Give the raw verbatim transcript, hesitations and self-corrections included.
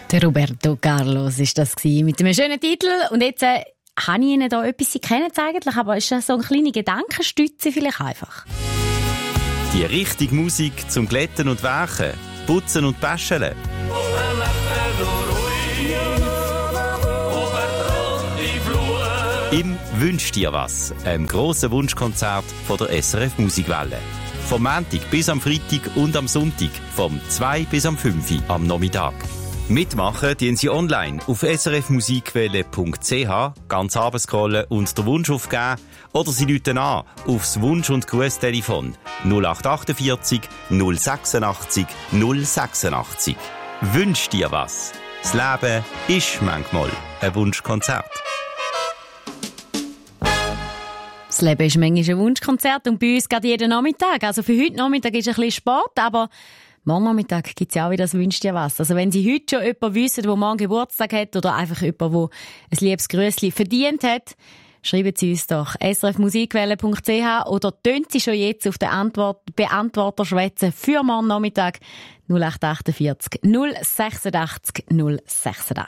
Der Roberto Carlos ist das gewesen, mit einem schönen Titel. Und jetzt äh, habe ich Ihnen da etwas, Sie kennen es eigentlich, aber ist das so eine kleine Gedankenstütze vielleicht einfach? Die richtige Musik zum Glätten und Werken, Putzen und Päscheln. Im «Wünsch dir was», einem grossen Wunschkonzert von der S R F Musikwelle. Vom Montag bis am Freitag und am Sonntag, vom zwei bis am fünf am Nachmittag. Mitmachen tun Sie online auf s r f musikwelle punkt c h, ganz runterscrollen und den Wunsch aufgeben, oder Sie rufen an aufs Wunsch- und Grußtelefon null acht achtundvierzig null sechsundachtzig null sechsundachtzig. Wünsch dir was. Das Leben ist manchmal ein Wunschkonzert. Das Leben ist manchmal ein Wunschkonzert und bei uns geht jeden Nachmittag. Also für heute Nachmittag ist ein bisschen Sport, aber morgen Nachmittag gibt es ja auch wieder das «Wünsch dir was». Also wenn Sie heute schon jemanden wissen, der morgen Geburtstag hat oder einfach jemanden, der ein liebes Grüßli verdient hat, schreiben Sie uns doch s r f musikwelle punkt c h oder tönen Sie schon jetzt auf den Antwort Beantworter schwätzen für morgen Nachmittag null acht achtundvierzig null sechsundachtzig null sechsundachtzig.